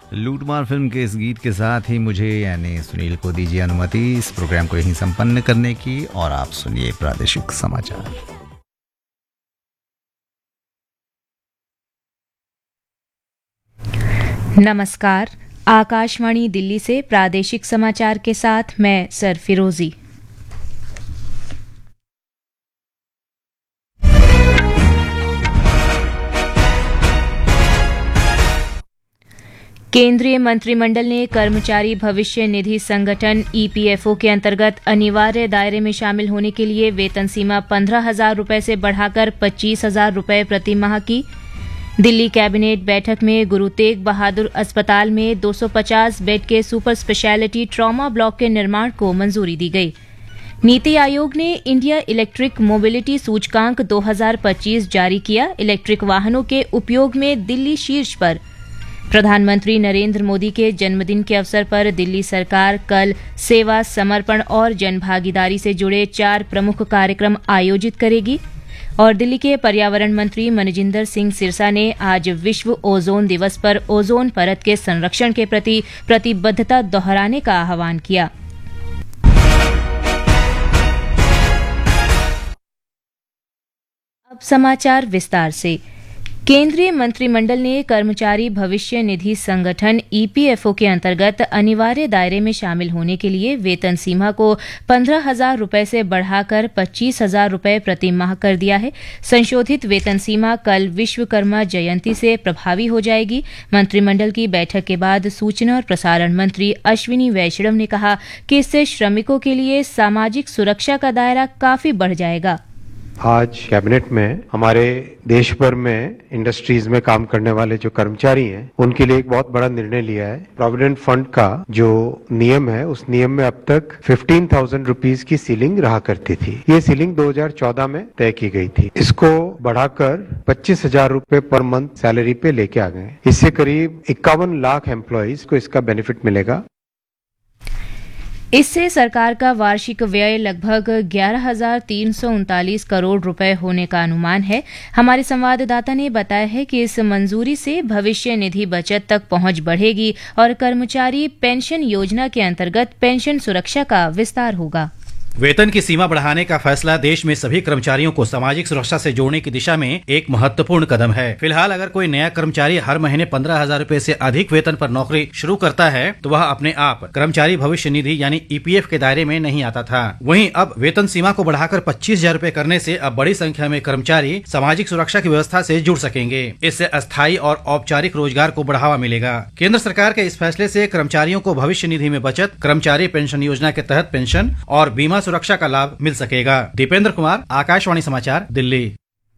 लूटमार फिल्म के इस गीत के साथ ही मुझे यानी सुनील को दीजिए अनुमति इस प्रोग्राम को यहीं संपन्न करने की, और आप सुनिए प्रादेशिक समाचार। नमस्कार, आकाशवाणी दिल्ली से प्रादेशिक समाचार के साथ मैं सरफिरोजी। केंद्रीय मंत्रिमंडल ने कर्मचारी भविष्य निधि संगठन ईपीएफओ के अंतर्गत अनिवार्य दायरे में शामिल होने के लिए वेतन सीमा 15,000 रुपये से बढ़ाकर 25,000 रुपये प्रति माह की। दिल्ली कैबिनेट बैठक में गुरु तेग बहादुर अस्पताल में 250 बेड के सुपर स्पेशलिटी ट्रॉमा ब्लॉक के निर्माण को मंजूरी दी गई। नीति आयोग ने इंडिया इलेक्ट्रिक मोबिलिटी सूचकांक 2025 जारी किया। इलेक्ट्रिक वाहनों के उपयोग में दिल्ली शीर्ष पर। प्रधानमंत्री नरेंद्र मोदी के जन्मदिन के अवसर पर दिल्ली सरकार कल सेवा, समर्पण और जनभागीदारी से जुड़े 4 प्रमुख कार्यक्रम आयोजित करेगी। और दिल्ली के पर्यावरण मंत्री मनजिंदर सिंह सिरसा ने आज विश्व ओजोन दिवस पर ओजोन परत के संरक्षण के प्रति प्रतिबद्धता दोहराने का आह्वान किया। अब समाचार विस्तार से। केंद्रीय मंत्रिमंडल ने कर्मचारी भविष्य निधि संगठन ईपीएफओ के अंतर्गत अनिवार्य दायरे में शामिल होने के लिए वेतन सीमा को 15,000 रुपये से बढ़ाकर 25,000 रुपये प्रति माह कर दिया है। संशोधित वेतन सीमा कल विश्वकर्मा जयंती से प्रभावी हो जाएगी। मंत्रिमंडल की बैठक के बाद सूचना और प्रसारण मंत्री अश्विनी वैष्णव ने कहा कि इससे श्रमिकों के लिए सामाजिक सुरक्षा का दायरा काफी बढ़ जाएगा। आज कैबिनेट में हमारे देश भर में इंडस्ट्रीज में काम करने वाले जो कर्मचारी हैं उनके लिए एक बहुत बड़ा निर्णय लिया है। प्रोविडेंट फंड का जो नियम है उस नियम में अब तक 15,000 रुपीज की सीलिंग रहा करती थी। ये सीलिंग 2014 में तय की गई थी। इसको बढ़ाकर 25,000 रुपए पर मंथ सैलरी पे लेके आ गए। इससे करीब 51 लाख एम्प्लॉइज को इसका बेनिफिट मिलेगा। इससे सरकार का वार्षिक व्यय लगभग 11,339 करोड़ रुपए होने का अनुमान है। हमारे संवाददाता ने बताया है कि इस मंजूरी से भविष्य निधि बचत तक पहुंच बढ़ेगी और कर्मचारी पेंशन योजना के अंतर्गत पेंशन सुरक्षा का विस्तार होगा। वेतन की सीमा बढ़ाने का फैसला देश में सभी कर्मचारियों को सामाजिक सुरक्षा से जोड़ने की दिशा में एक महत्वपूर्ण कदम है। फिलहाल अगर कोई नया कर्मचारी हर महीने 15,000 रुपए से अधिक वेतन पर नौकरी शुरू करता है तो वह अपने आप कर्मचारी भविष्य निधि यानी ईपीएफ के दायरे में नहीं आता था। वहीं अब वेतन सीमा को बढ़ाकर 25,000 रुपए करने से अब बड़ी संख्या में कर्मचारी सामाजिक सुरक्षा की व्यवस्था से जुड़ सकेंगे। इससे अस्थायी और औपचारिक रोजगार को बढ़ावा मिलेगा। केंद्र सरकार के इस फैसले से कर्मचारियों को भविष्य निधि में बचत, कर्मचारी पेंशन योजना के तहत पेंशन और बीमा सुरक्षा का लाभ मिल सकेगा। दीपेंद्र कुमार, आकाशवाणी समाचार, दिल्ली।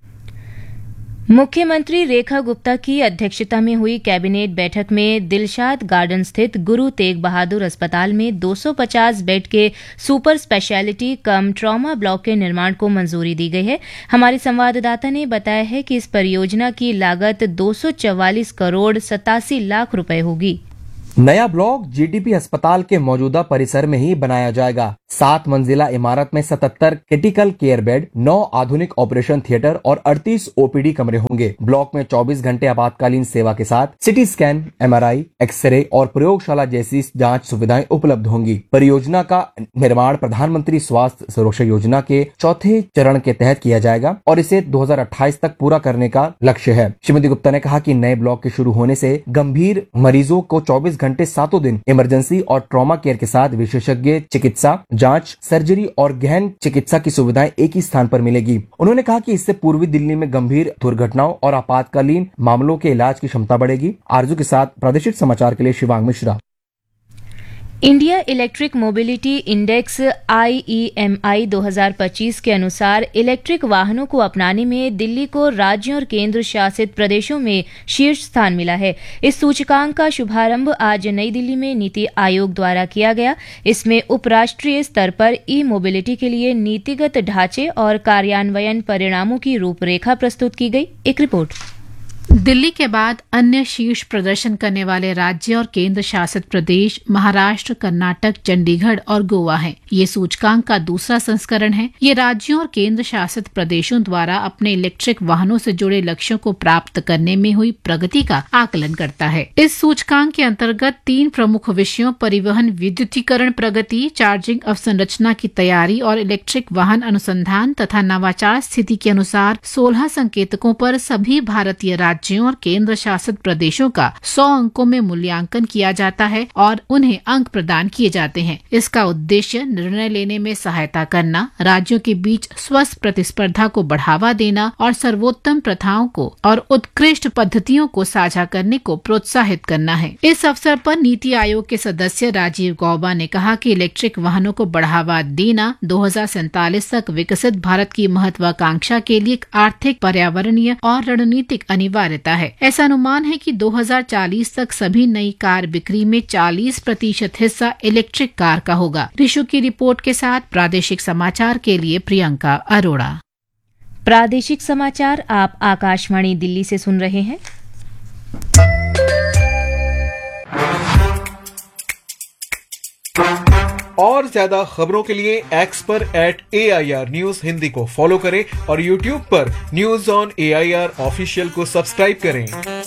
मुख्यमंत्री रेखा गुप्ता की अध्यक्षता में हुई कैबिनेट बैठक में दिलशाद गार्डन स्थित गुरु तेग बहादुर अस्पताल में 250 बेड के सुपर स्पेशलिटी कम ट्रॉमा ब्लॉक के निर्माण को मंजूरी दी गई है। हमारे संवाददाता ने बताया है कि इस परियोजना की लागत 244 करोड़ 87 लाख रुपए होगी। नया ब्लॉक जीटीपी अस्पताल के मौजूदा परिसर में ही बनाया जाएगा। 7 मंजिला इमारत में 77 क्रिटिकल केयर बेड, 9 आधुनिक ऑपरेशन थिएटर और 38 ओपीडी कमरे होंगे। ब्लॉक में 24 घंटे आपातकालीन सेवा के साथ सिटी स्कैन, एमआरआई, एक्सरे और प्रयोगशाला जैसी जांच सुविधाएं उपलब्ध होंगी। परियोजना का निर्माण प्रधानमंत्री स्वास्थ्य सुरक्षा योजना के 4थे चरण के तहत किया जाएगा और इसे 2028 तक पूरा करने का लक्ष्य है। श्रीमती गुप्ता ने कहा कि नए ब्लॉक के शुरू होने से गंभीर मरीजों को 24 घंटे 7 दिन इमरजेंसी और ट्रॉमा केयर के साथ विशेषज्ञ चिकित्सा, जांच, सर्जरी और गहन चिकित्सा की सुविधाएं एक ही स्थान पर मिलेगी। उन्होंने कहा कि इससे पूर्वी दिल्ली में गंभीर दुर्घटनाओं और आपातकालीन मामलों के इलाज की क्षमता बढ़ेगी। आरजू के साथ प्रादेशिक समाचार के लिए Shivang Mishra. India electric mobility index IEMI 2025 के अनुसार इलेक्ट्रिक वाहनों को अपनाने में दिल्ली को राज्यों और केंद्र शासित प्रदेशों में शीर्ष स्थान मिला है। इस सूचकांक का शुभारंभ आज नई दिल्ली में नीति आयोग द्वारा किया गया। इसमें उपराष्ट्रीय स्तर पर ई मोबिलिटी के लिए नीतिगत ढांचे और कार्यान्वयन परिणामों की रूपरेखा प्रस्तुत की गई। एक रिपोर्ट। दिल्ली के बाद अन्य शीर्ष प्रदर्शन करने वाले राज्य और केंद्र शासित प्रदेश महाराष्ट्र, कर्नाटक, चंडीगढ़ और गोवा हैं। ये सूचकांक का दूसरा संस्करण है। ये राज्यों और केंद्र शासित प्रदेशों द्वारा अपने इलेक्ट्रिक वाहनों से जुड़े लक्ष्यों को प्राप्त करने में हुई प्रगति का आकलन करता है। इस सूचकांक के अंतर्गत 3 प्रमुख विषयों परिवहन विद्युतीकरण प्रगति, चार्जिंग अवसंरचना की तैयारी और इलेक्ट्रिक वाहन अनुसंधान तथा नवाचार स्थिति के अनुसार 16 संकेतकों पर सभी भारतीय राज्यों और केंद्र शासित प्रदेशों का 100 अंकों में मूल्यांकन किया जाता है और उन्हें अंक प्रदान किए जाते हैं। इसका उद्देश्य निर्णय लेने में सहायता करना, राज्यों के बीच स्वस्थ प्रतिस्पर्धा को बढ़ावा देना और सर्वोत्तम प्रथाओं को और उत्कृष्ट पद्धतियों को साझा करने को प्रोत्साहित करना है। इस अवसर पर नीति आयोग के सदस्य राजीव गौबा ने कहा कि इलेक्ट्रिक वाहनों को बढ़ावा देना 2047 तक विकसित भारत की महत्वाकांक्षा के लिए एक आर्थिक, पर्यावरणीय और रणनीतिक अनिवार्यता है। ऐसा अनुमान है कि 2040 तक सभी नई कार बिक्री में 40% हिस्सा इलेक्ट्रिक कार का होगा। ऋषु की रिपोर्ट के साथ प्रादेशिक समाचार के लिए प्रियंका अरोड़ा। प्रादेशिक समाचार आप आकाशवाणी दिल्ली से सुन रहे हैं। और ज्यादा खबरों के लिए एक्स पर @AIR News हिंदी को फॉलो करें और YouTube पर न्यूज ऑन AIR ऑफिशियल को सब्सक्राइब करें।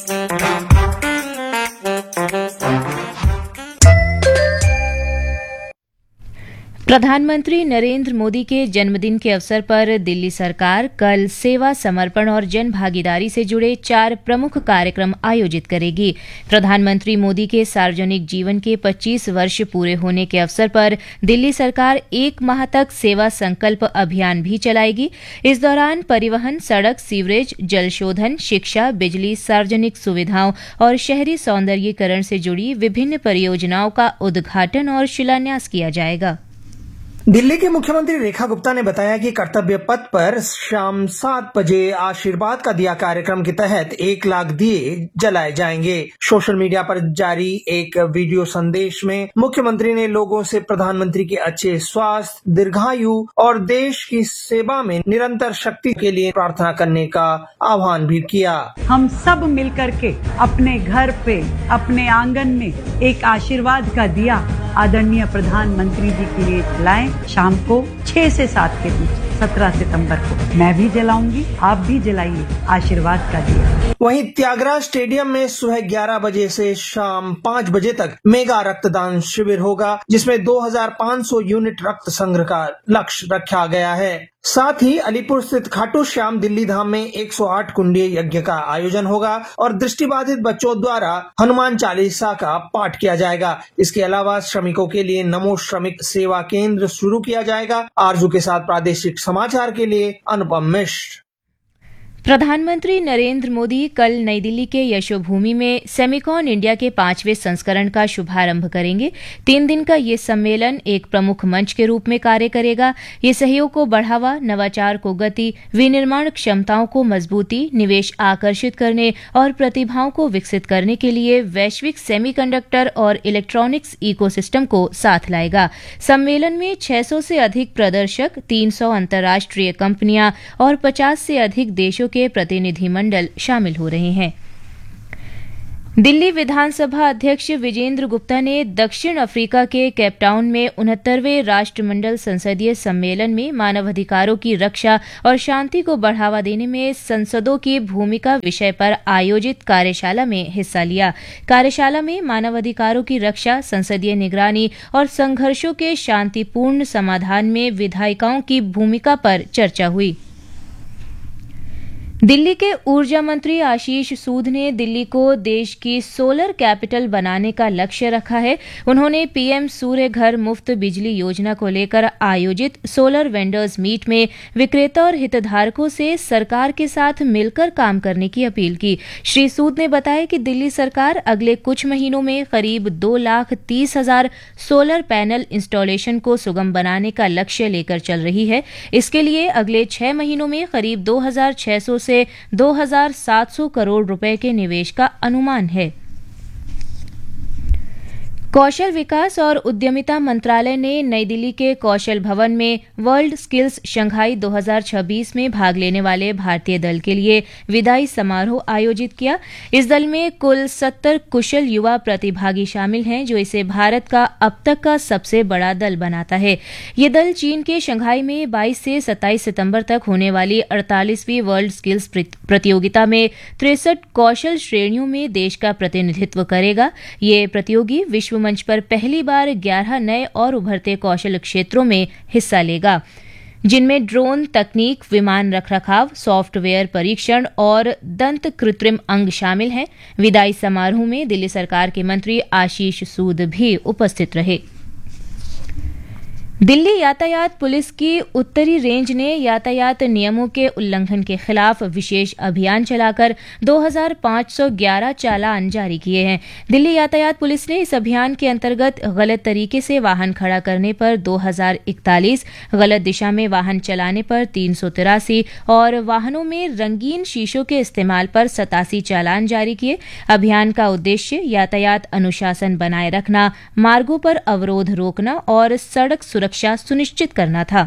प्रधानमंत्री नरेंद्र मोदी के जन्मदिन के अवसर पर दिल्ली सरकार कल सेवा, समर्पण और जन भागीदारी से जुड़े 4 प्रमुख कार्यक्रम आयोजित करेगी। प्रधानमंत्री मोदी के सार्वजनिक जीवन के 25 वर्ष पूरे होने के अवसर पर दिल्ली सरकार 1 माह तक सेवा संकल्प अभियान भी चलाएगी। इस दौरान परिवहन, सड़क, सीवरेज, जल शोधन, शिक्षा, बिजली, सार्वजनिक सुविधाओं और शहरी सौंदर्यीकरण से जुड़ी विभिन्न परियोजनाओं का उद्घाटन और शिलान्यास किया जाएगा। दिल्ली के मुख्यमंत्री रेखा गुप्ता ने बताया कि कर्तव्य पथ पर शाम 7 बजे आशीर्वाद का दिया कार्यक्रम के तहत 1 लाख दिए जलाए जाएंगे। सोशल मीडिया पर जारी एक वीडियो संदेश में मुख्यमंत्री ने लोगों से प्रधानमंत्री के अच्छे स्वास्थ्य, दीर्घायु और देश की सेवा में निरंतर शक्ति के लिए प्रार्थना करने का आह्वान भी किया। हम सब मिलकर के अपने घर पे, अपने आंगन में एक आशीर्वाद का दिया आदरणीय प्रधानमंत्री जी के लिए जलाएं। शाम को 6 से 7 के बीच 17 सितंबर को मैं भी जलाऊंगी, आप भी जलाइए आशीर्वाद का दिया। वहीं त्यागराज स्टेडियम में सुबह 11 बजे से शाम 5 बजे तक मेगा रक्तदान शिविर होगा, जिसमें 2500 यूनिट रक्त संग्रह का लक्ष्य रखा गया है। साथ ही अलीपुर स्थित खाटू श्याम दिल्ली धाम में 108 कुंडीय यज्ञ का आयोजन होगा और दृष्टिबाधित बच्चों द्वारा हनुमान चालीसा का पाठ किया जाएगा। इसके अलावा श्रमिकों के लिए नमो श्रमिक सेवा केंद्र शुरू किया जाएगा। आरजू के साथ प्रादेशिक समाचार के लिए अनुपम मिश्र। प्रधानमंत्री नरेंद्र मोदी कल नई दिल्ली के यशोभूमि में सेमिकॉन इंडिया के 5वें संस्करण का शुभारंभ करेंगे। 3 दिन का ये सम्मेलन एक प्रमुख मंच के रूप में कार्य करेगा। ये सहयोग को बढ़ावा, नवाचार को गति, विनिर्माण क्षमताओं को मजबूती, निवेश आकर्षित करने और प्रतिभाओं को विकसित करने के लिए वैश्विक सेमीकंडक्टर और इलेक्ट्रॉनिक्स इकोसिस्टम को साथ लाएगा। सम्मेलन में 600 से अधिक प्रदर्शक, 300 अंतर्राष्ट्रीय कंपनियां और 50 से अधिक देशों के प्रतिनिधिमंडल शामिल हो रहे हैं। दिल्ली विधानसभा अध्यक्ष विजेंद्र गुप्ता ने दक्षिण अफ्रीका के केपटाउन में 69वें राष्ट्रमंडल संसदीय सम्मेलन में मानवाधिकारों की रक्षा और शांति को बढ़ावा देने में संसदों की भूमिका विषय पर आयोजित कार्यशाला में हिस्सा लिया। कार्यशाला में मानवाधिकारों की रक्षा, संसदीय निगरानी और संघर्षों के शांतिपूर्ण समाधान में विधायिकाओं की भूमिका पर चर्चा हुई। दिल्ली के ऊर्जा मंत्री आशीष सूद ने दिल्ली को देश की सोलर कैपिटल बनाने का लक्ष्य रखा है। उन्होंने पीएम सूर्य घर मुफ्त बिजली योजना को लेकर आयोजित सोलर वेंडर्स मीट में विक्रेता और हितधारकों से सरकार के साथ मिलकर काम करने की अपील की। श्री सूद ने बताया कि दिल्ली सरकार अगले कुछ महीनों में करीब 2,30,000 सोलर पैनल इंस्टॉलेशन को सुगम बनाने का लक्ष्य लेकर चल रही है। इसके लिए अगले 6 महीनों में करीब 2,600 से 2,700 करोड़ रुपए के निवेश का अनुमान है। कौशल विकास और उद्यमिता मंत्रालय ने नई दिल्ली के कौशल भवन में वर्ल्ड स्किल्स शंघाई 2026 में भाग लेने वाले भारतीय दल के लिए विदाई समारोह आयोजित किया। इस दल में कुल 70 कुशल युवा प्रतिभागी शामिल हैं, जो इसे भारत का अब तक का सबसे बड़ा दल बनाता है। ये दल चीन के शंघाई में 22 से 27 सितंबर तक होने वाली 48वीं वर्ल्ड स्किल्स प्रतियोगिता में 63 कौशल श्रेणियों में देश का प्रतिनिधित्व करेगा। ये प्रतियोगी विश्व मंच पर पहली बार 11 नए और उभरते कौशल क्षेत्रों में हिस्सा लेगा, जिनमें ड्रोन तकनीक, विमान रखरखाव, सॉफ्टवेयर परीक्षण और दंत कृत्रिम अंग शामिल हैं। विदाई समारोह में दिल्ली सरकार के मंत्री आशीष सूद भी उपस्थित रहे। दिल्ली यातायात पुलिस की उत्तरी रेंज ने यातायात नियमों के उल्लंघन के खिलाफ विशेष अभियान चलाकर 2511 चालान जारी किए हैं। दिल्ली यातायात पुलिस ने इस अभियान के अंतर्गत गलत तरीके से वाहन खड़ा करने पर 2041, गलत दिशा में वाहन चलाने पर 383 और वाहनों में रंगीन शीशों के इस्तेमाल पर 87 चालान जारी किए। अभियान का उद्देश्य यातायात अनुशासन बनाए रखना, मार्गों पर अवरोध रोकना और सड़क सुरक्षा सुनिश्चित करना था।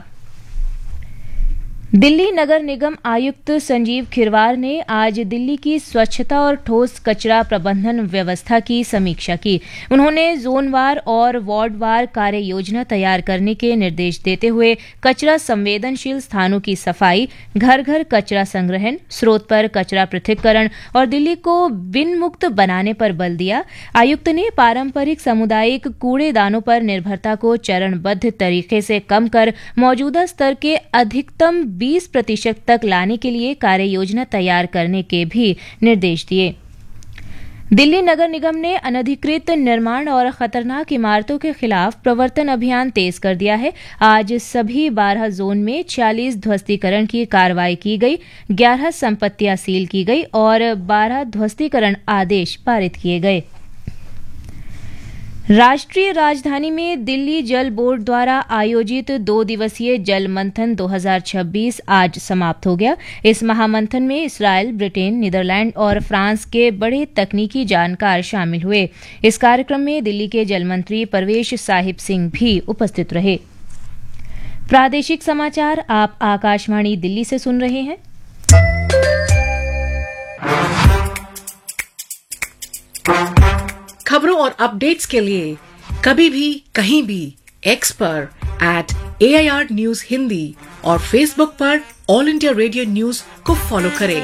दिल्ली नगर निगम आयुक्त संजीव खिरवार ने आज दिल्ली की स्वच्छता और ठोस कचरा प्रबंधन व्यवस्था की समीक्षा की। उन्होंने जोनवार और वार्डवार कार्य योजना तैयार करने के निर्देश देते हुए कचरा संवेदनशील स्थानों की सफाई, घर घर कचरा संग्रहण, स्रोत पर कचरा पृथक्करण और दिल्ली को बिन मुक्त बनाने पर बल दिया। आयुक्त ने पारंपरिक सामुदायिक कूड़ेदानों पर निर्भरता को चरणबद्ध तरीके से कम कर मौजूदा स्तर के अधिकतम 20% तक लाने के लिए कार्य योजना तैयार करने के भी निर्देश दिए। दिल्ली नगर निगम ने अनधिकृत निर्माण और खतरनाक इमारतों के खिलाफ प्रवर्तन अभियान तेज कर दिया है। आज सभी 12 जोन में 40 ध्वस्तीकरण की कार्रवाई की गई, 11 संपत्तियां सील की गई और 12 ध्वस्तीकरण आदेश पारित किए गए। राष्ट्रीय राजधानी में दिल्ली जल बोर्ड द्वारा आयोजित 2 दिवसीय जल मंथन 2026 आज समाप्त हो गया। इस महामंथन में इस्रायल, ब्रिटेन, नीदरलैंड और फ्रांस के बड़े तकनीकी जानकार शामिल हुए। इस कार्यक्रम में दिल्ली के जल मंत्री परवेश साहिब सिंह भी उपस्थित रहे। प्रादेशिक समाचार आप आकाशवाणी दिल्ली से सुन रहे हैं। खबरों और अपडेट्स के लिए कभी भी कहीं भी एक्स पर @AIR News हिंदी और फेसबुक पर ऑल इंडिया रेडियो न्यूज को फॉलो करें।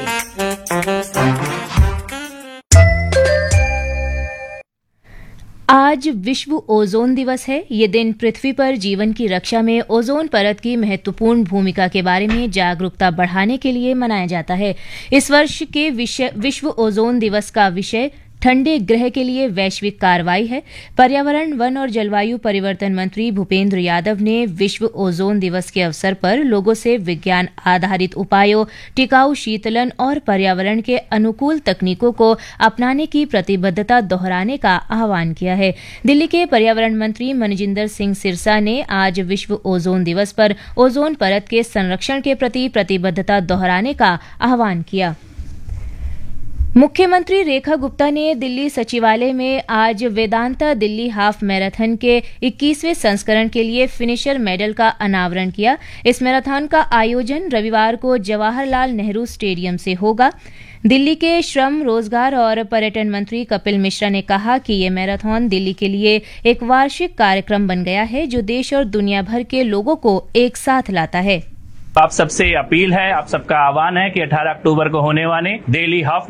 आज विश्व ओजोन दिवस है। ये दिन पृथ्वी पर जीवन की रक्षा में ओजोन परत की महत्वपूर्ण भूमिका के बारे में जागरूकता बढ़ाने के लिए मनाया जाता है। इस वर्ष के विश्व ओजोन दिवस का विषय ठंडे ग्रह के लिए वैश्विक कार्रवाई है। पर्यावरण, वन और जलवायु परिवर्तन मंत्री भूपेंद्र यादव ने विश्व ओजोन दिवस के अवसर पर लोगों से विज्ञान आधारित उपायों, टिकाऊ शीतलन और पर्यावरण के अनुकूल तकनीकों को अपनाने की प्रतिबद्धता दोहराने का आह्वान किया है। दिल्ली के पर्यावरण मंत्री मनजिंदर सिंह सिरसा ने आज विश्व ओजोन दिवस पर ओजोन परत के संरक्षण के प्रति प्रतिबद्धता दोहराने का आह्वान किया। मुख्यमंत्री रेखा गुप्ता ने दिल्ली सचिवालय में आज वेदांता दिल्ली हाफ मैराथन के 21वें संस्करण के लिए फिनिशर मेडल का अनावरण किया। इस मैराथन का आयोजन रविवार को जवाहरलाल नेहरू स्टेडियम से होगा। दिल्ली के श्रम, रोजगार और पर्यटन मंत्री कपिल मिश्रा ने कहा कि ये मैराथन दिल्ली के लिए एक वार्षिक कार्यक्रम बन गया है, जो देश और दुनिया भर के लोगों को एक साथ लाता है। आप सबसे अपील है, आप सबका आह्वान है कि 18 अक्टूबर को होने वाले दिल्ली हाफ